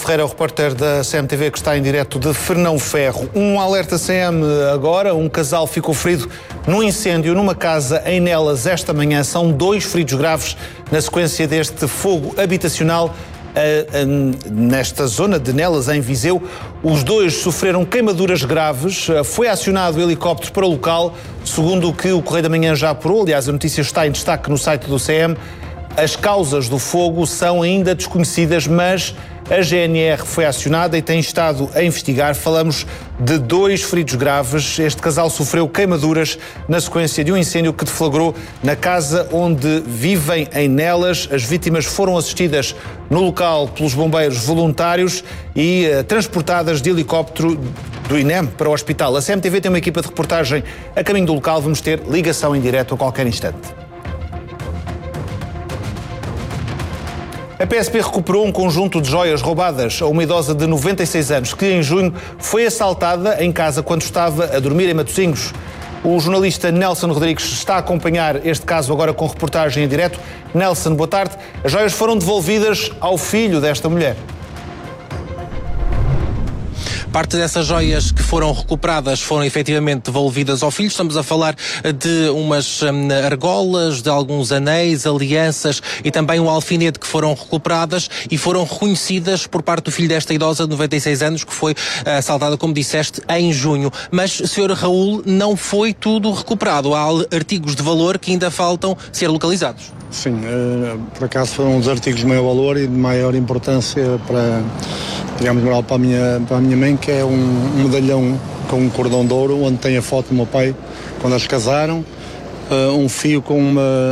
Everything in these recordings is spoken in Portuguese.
Ferreira, o repórter da CMTV que está em direto de Fernão Ferro. Um alerta CM agora, um casal ficou ferido num incêndio numa casa em Nelas esta manhã. São 2 feridos graves na sequência deste fogo habitacional nesta zona de Nelas, em Viseu. Os 2 sofreram queimaduras graves. Foi acionado o helicóptero para o local, segundo o que o Correio da Manhã já apurou. Aliás, a notícia está em destaque no site do CM. As causas do fogo são ainda desconhecidas, mas a GNR foi acionada e tem estado a investigar. Falamos de 2 feridos graves. Este casal sofreu queimaduras na sequência de um incêndio que deflagrou na casa onde vivem em Nelas. As vítimas foram assistidas no local pelos bombeiros voluntários e transportadas de helicóptero do INEM para o hospital. A CMTV tem uma equipa de reportagem a caminho do local. Vamos ter ligação em direto a qualquer instante. A PSP recuperou um conjunto de joias roubadas a uma idosa de 96 anos que, em junho, foi assaltada em casa quando estava a dormir em Matosinhos. O jornalista Nelson Rodrigues está a acompanhar este caso agora com reportagem em direto. Nelson, boa tarde. As joias foram devolvidas ao filho desta mulher. Parte dessas joias que foram recuperadas foram efetivamente devolvidas ao filho. Estamos a falar de umas argolas, de alguns anéis, alianças e também um alfinete que foram recuperadas e foram reconhecidas por parte do filho desta idosa de 96 anos que foi assaltada, como disseste, em junho. Mas, Sr. Raul, não foi tudo recuperado. Há artigos de valor que ainda faltam ser localizados. Sim, por acaso foram uns artigos de maior valor e de maior importância para, digamos, para a minha mãe, que é um medalhão com um cordão de ouro, onde tem a foto do meu pai quando eles casaram, um fio com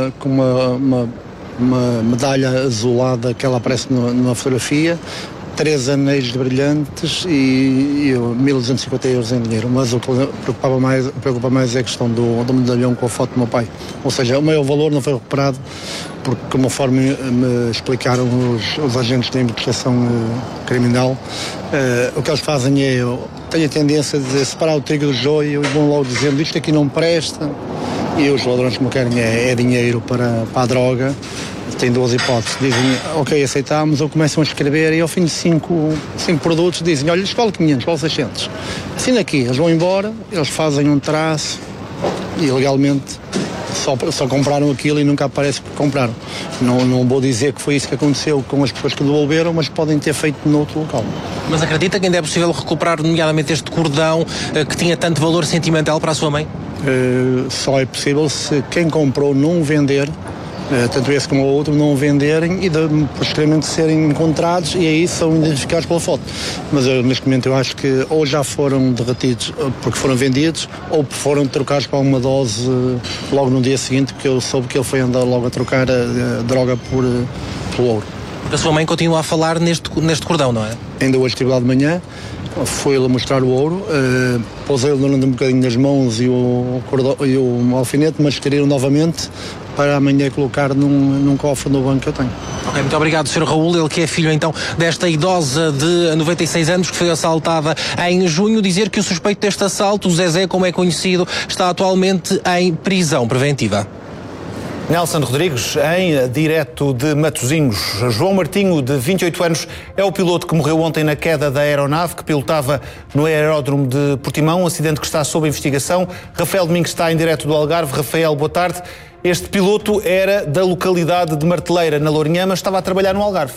uma medalha azulada que ela aparece numa fotografia, 3 anéis de brilhantes e 1.250 euros em dinheiro. Mas o que preocupa mais é a questão do medalhão com a foto do meu pai. Ou seja, o maior valor não foi recuperado porque, conforme me explicaram os agentes da investigação criminal, o que eles fazem é, têm a tendência de separar o trigo do joio e vão logo dizendo isto aqui não presta, e os ladrões, como querem, é dinheiro para a droga. Tem 2 hipóteses, dizem, ok, aceitamos, ou começam a escrever e ao fim de 5 produtos dizem, olha, escolhe 500, escolhe 600. Assim aqui, eles vão embora, eles fazem um traço e legalmente só compraram aquilo e nunca aparece que compraram. Não vou dizer que foi isso que aconteceu com as pessoas que devolveram, mas podem ter feito noutro local. Mas acredita que ainda é possível recuperar, nomeadamente, este cordão que tinha tanto valor sentimental para a sua mãe? Só é possível se quem comprou não vender, tanto esse como o outro, não venderem e posteriormente serem encontrados e aí são identificados pela foto. Mas neste momento eu acho que ou já foram derretidos porque foram vendidos ou foram trocados para uma dose logo no dia seguinte, porque eu soube que ele foi andar logo a trocar a droga pelo ouro. Porque a sua mãe continua a falar neste cordão, não é? Ainda hoje estive lá de manhã, foi-lhe mostrar o ouro, pousei-lhe durante um bocadinho nas mãos e o alfinete, mas queriam novamente para amanhã colocar num cofre no banco que eu tenho. Ok, muito obrigado, Sr. Raul, ele que é filho então desta idosa de 96 anos que foi assaltada em junho. Dizer que o suspeito deste assalto, o Zezé, como é conhecido, está atualmente em prisão preventiva. Nelson Rodrigues, em direto de Matosinhos. João Martinho, de 28 anos, é o piloto que morreu ontem na queda da aeronave que pilotava no aeródromo de Portimão, um acidente que está sob investigação. Rafael Domingos está em direto do Algarve. Rafael, boa tarde. Este piloto era da localidade de Marteleira, na Lourinhã, mas estava a trabalhar no Algarve.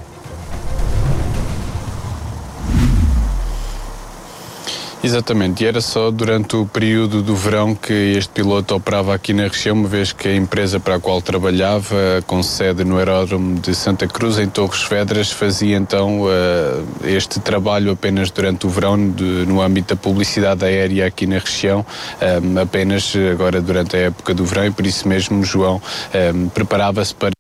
Exatamente, e era só durante o período do verão que este piloto operava aqui na região, uma vez que a empresa para a qual trabalhava, com sede no aeródromo de Santa Cruz, em Torres Vedras, fazia então este trabalho apenas durante o verão, no âmbito da publicidade aérea aqui na região, apenas agora durante a época do verão, e por isso mesmo João preparava-se para...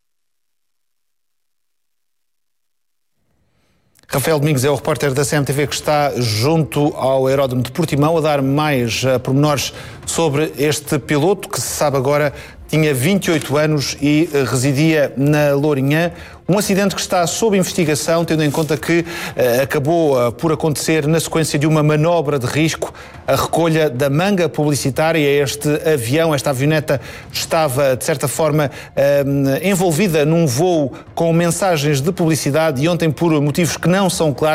Rafael Domingos é o repórter da CMTV que está junto ao aeródromo de Portimão a dar mais pormenores sobre este piloto que se sabe agora tinha 28 anos e residia na Lourinhã. Um acidente que está sob investigação, tendo em conta que acabou por acontecer na sequência de uma manobra de risco, a recolha da manga publicitária. Este avião, esta avioneta, estava, de certa forma, envolvida num voo com mensagens de publicidade e ontem, por motivos que não são claros,